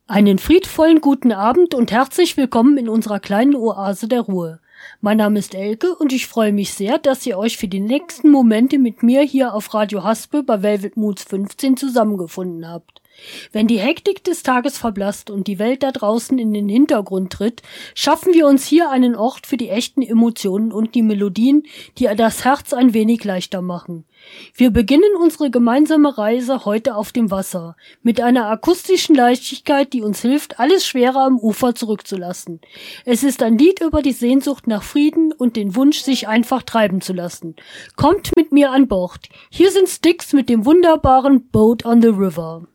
Einen friedvollen guten Abend und herzlich willkommen in unserer kleinen Oase der Ruhe. Mein Name ist Elke und ich freue mich sehr, dass ihr euch für die nächsten Momente mit mir hier auf Radio Haspel bei Velvet Moods 15 zusammengefunden habt. Wenn die Hektik des Tages verblasst und die Welt da draußen in den Hintergrund tritt, schaffen wir uns hier einen Ort für die echten Emotionen und die Melodien, die das Herz ein wenig leichter machen. Wir beginnen unsere gemeinsame Reise heute auf dem Wasser, mit einer akustischen Leichtigkeit, die uns hilft, alles Schwere am Ufer zurückzulassen. Es ist ein Lied über die Sehnsucht nach Frieden und den Wunsch, sich einfach treiben zu lassen. Kommt mit mir an Bord. Hier sind Styx mit dem wunderbaren Boat on the River.